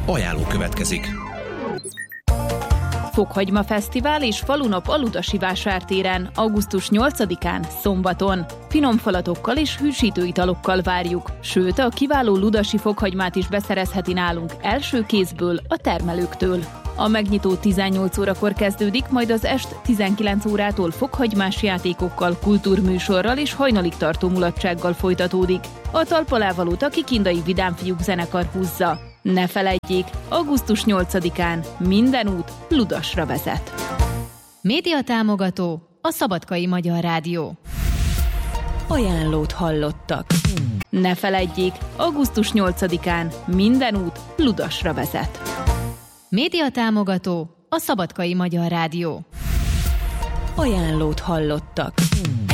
Ajánló következik. Fokhagyma Fesztivál és falunap a Ludasi vásártéren, augusztus 8-án, szombaton. Finom falatokkal és hűsítő italokkal várjuk, sőt a kiváló ludasi fokhagymát is beszerezheti nálunk első kézből a termelőktől. A megnyitó 18 órakor kezdődik, majd az est 19 órától fokhagymás játékokkal, kultúrműsorral és hajnalig tartó mulatsággal folytatódik. A talpalávalót a Kikindai Vidámfiúk zenekar húzza. Ne feledjék, augusztus 8-án minden út Ludasra vezet. Média támogató a Szabadkai Magyar Rádió. Ajánlót hallottak. Ne feledjék, augusztus 8-án minden út Ludasra vezet. Média támogató a Szabadkai Magyar Rádió. Ajánlót hallottak.